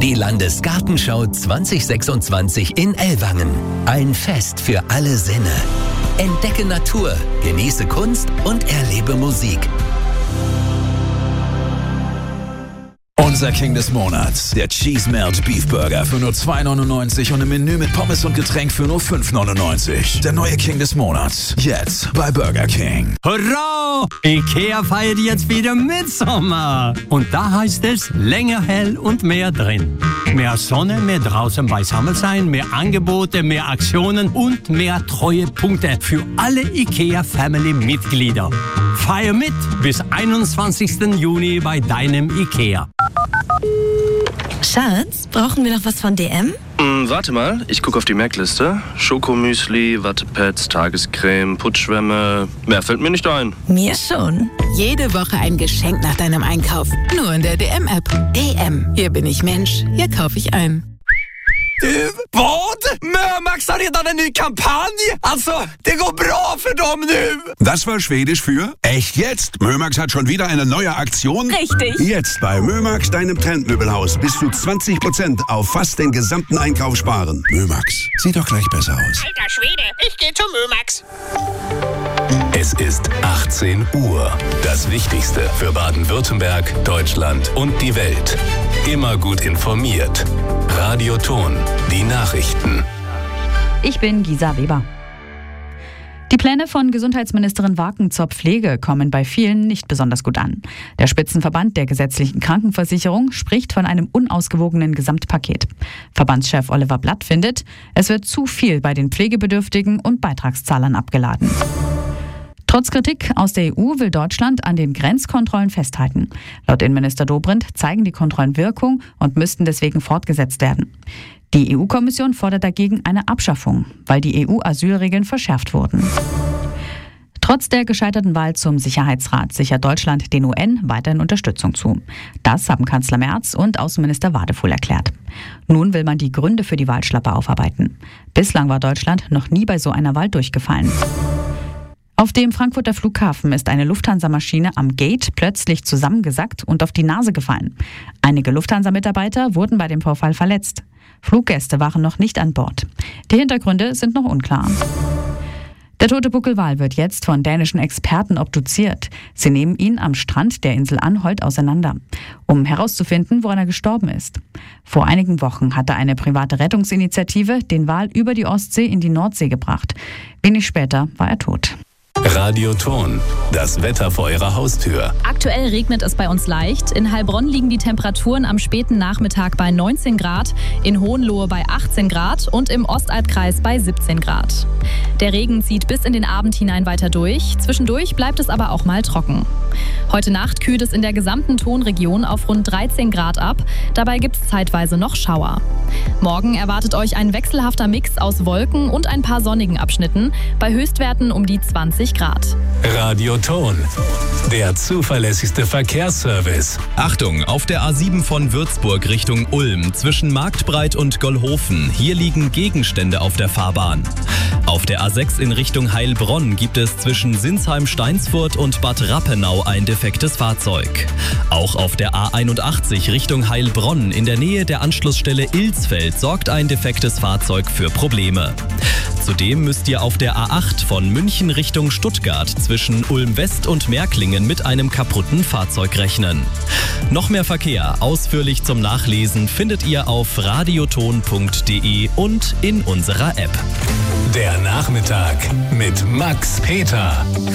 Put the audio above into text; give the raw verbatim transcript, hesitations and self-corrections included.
Die Landesgartenschau zwanzig sechsundzwanzig in Ellwangen. Ein Fest für alle Sinne. Entdecke Natur, genieße Kunst und erlebe Musik. Unser King des Monats, der Cheese Melt Beef Burger für nur zwei neunundneunzig und ein Menü mit Pommes und Getränk für nur fünf neunundneunzig. Der neue King des Monats, jetzt bei Burger King. Hurra! Ikea feiert jetzt wieder Mitsommer. Und da heißt es länger hell und mehr drin. Mehr Sonne, mehr draußen beisammen sein, mehr Angebote, mehr Aktionen und mehr Treuepunkte für alle Ikea Family Mitglieder. Feier mit bis einundzwanzigsten Juni bei deinem Ikea. Schatz, brauchen wir noch was von D M? Mm, warte mal, ich gucke auf die Merkliste. Schokomüsli, Wattepads, Tagescreme, Putzschwämme. Mehr fällt mir nicht ein. Mir schon. Jede Woche ein Geschenk nach deinem Einkauf. Nur in der D M-App. D M. Hier bin ich Mensch. Hier kaufe ich ein. Du, vad? Mömax har redan en ny kampanj! Alltså, det går bra för dem nu! Das war Schwedisch für echt jetzt. Mömax hat schon wieder eine neue Aktion. Richtig. Jetzt bei Mömax, deinem Trendmöbelhaus, bis zu zwanzig Prozent auf fast den gesamten Einkauf sparen. Mömax, sieht doch gleich besser aus. Alter Schwede, ich gehe zu Mömax. Es ist achtzehn Uhr. Das Wichtigste für Baden-Württemberg, Deutschland und die Welt. Immer gut informiert. Radio Ton, die Nachrichten. Ich bin Gisa Weber. Die Pläne von Gesundheitsministerin Waken zur Pflege kommen bei vielen nicht besonders gut an. Der Spitzenverband der gesetzlichen Krankenversicherung spricht von einem unausgewogenen Gesamtpaket. Verbandschef Oliver Blatt findet, es wird zu viel bei den Pflegebedürftigen und Beitragszahlern abgeladen. Trotz Kritik aus der E U will Deutschland an den Grenzkontrollen festhalten. Laut Innenminister Dobrindt zeigen die Kontrollen Wirkung und müssten deswegen fortgesetzt werden. Die E U-Kommission fordert dagegen eine Abschaffung, weil die E U-Asylregeln verschärft wurden. Trotz der gescheiterten Wahl zum Sicherheitsrat sichert Deutschland den U N weiterhin Unterstützung zu. Das haben Kanzler Merz und Außenminister Wadefuhl erklärt. Nun will man die Gründe für die Wahlschlappe aufarbeiten. Bislang war Deutschland noch nie bei so einer Wahl durchgefallen. Auf dem Frankfurter Flughafen ist eine Lufthansa-Maschine am Gate plötzlich zusammengesackt und auf die Nase gefallen. Einige Lufthansa-Mitarbeiter wurden bei dem Vorfall verletzt. Fluggäste waren noch nicht an Bord. Die Hintergründe sind noch unklar. Der tote Buckelwal wird jetzt von dänischen Experten obduziert. Sie nehmen ihn am Strand der Insel Anholt auseinander, um herauszufinden, woran er gestorben ist. Vor einigen Wochen hatte eine private Rettungsinitiative den Wal über die Ostsee in die Nordsee gebracht. Wenig später war er tot. Radio Ton, das Wetter vor Ihrer Haustür. Aktuell regnet es bei uns leicht. In Heilbronn liegen die Temperaturen am späten Nachmittag bei neunzehn Grad, in Hohenlohe bei achtzehn Grad und im Ostalbkreis bei siebzehn Grad. Der Regen zieht bis in den Abend hinein weiter durch. Zwischendurch bleibt es aber auch mal trocken. Heute Nacht kühlt es in der gesamten Tonregion auf rund dreizehn Grad ab. Dabei gibt es zeitweise noch Schauer. Morgen erwartet euch ein wechselhafter Mix aus Wolken und ein paar sonnigen Abschnitten, bei Höchstwerten um die zwanzig Grad. Radio Ton, der zuverlässigste Verkehrsservice. Achtung, auf der A sieben von Würzburg Richtung Ulm zwischen Marktbreit und Gollhofen. Hier liegen Gegenstände auf der Fahrbahn. Auf der A sechs in Richtung Heilbronn gibt es zwischen Sinsheim-Steinsfurt und Bad Rappenau ein defektes Fahrzeug. Auch auf der A einundachtzig Richtung Heilbronn in der Nähe der Anschlussstelle Ilsfeld sorgt ein defektes Fahrzeug für Probleme. Zudem müsst ihr auf der A acht von München Richtung Stuttgart zwischen Ulm-West und Märklingen mit einem kaputten Fahrzeug rechnen. Noch mehr Verkehr ausführlich zum Nachlesen findet ihr auf radioton punkt de und in unserer App. Der Nachmittag mit Max Peter.